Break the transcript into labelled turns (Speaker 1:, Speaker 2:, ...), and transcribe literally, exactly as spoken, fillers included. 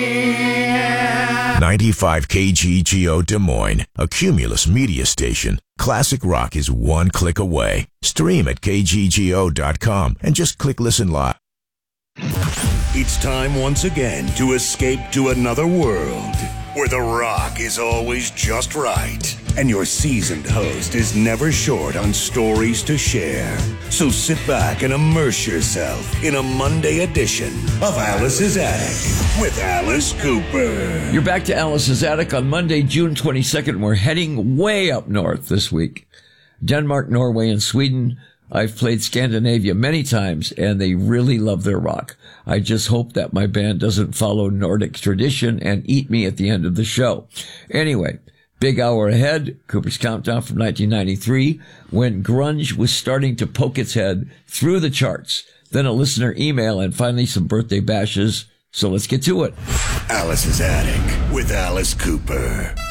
Speaker 1: ninety-five K G G O Des Moines, a Cumulus media station. Classic rock is one click away. Stream at K G G O dot com and just click listen live.
Speaker 2: It's time once again to escape to another world where the rock is always just right and your seasoned host is never short on stories to share. So sit back and immerse yourself in a Monday edition of Alice's Attic with Alice Cooper.
Speaker 3: You're back to Alice's Attic on Monday, June twenty-second. We're heading way up north this week. Denmark, Norway, and Sweden. I've played Scandinavia many times, and they really love their rock. I just hope that my band doesn't follow Nordic tradition and eat me at the end of the show. Anyway, big hour ahead, Cooper's Countdown from nineteen ninety-three, when grunge was starting to poke its head through the charts. Then a listener email, and finally some birthday bashes. So let's get to it.
Speaker 2: Alice's Attic with Alice Cooper.